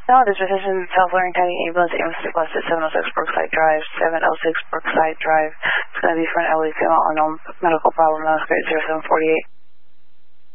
No, this position, South Lawrence County Ambulance Request at 706 Brookside Drive, 706 Brookside Drive. It's going to be for an elderly female unknown medical problem, grade 0748.